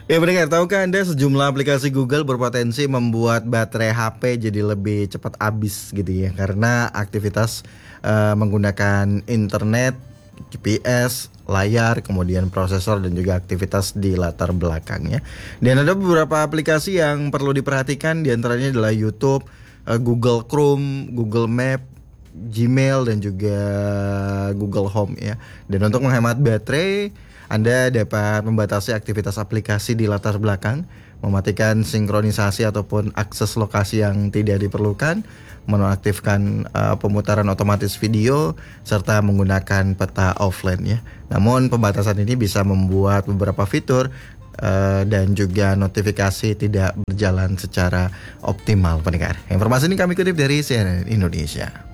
Ya pendengar, tahukah Anda sejumlah aplikasi Google berpotensi membuat baterai HP jadi lebih cepat habis gitu ya, karena aktivitas menggunakan internet, GPS, layar, kemudian prosesor dan juga aktivitas di latar belakangnya. Dan ada beberapa aplikasi yang perlu diperhatikan, diantaranya adalah YouTube, Google Chrome, Google Map, Gmail dan juga Google Home ya. Dan untuk menghemat baterai, Anda dapat membatasi aktivitas aplikasi di latar belakang, mematikan sinkronisasi ataupun akses lokasi yang tidak diperlukan, menonaktifkan pemutaran otomatis video, serta menggunakan peta offline ya. Namun pembatasan ini bisa membuat beberapa fitur dan juga notifikasi tidak berjalan secara optimal pendengar. Informasi ini kami kutip dari CNN Indonesia.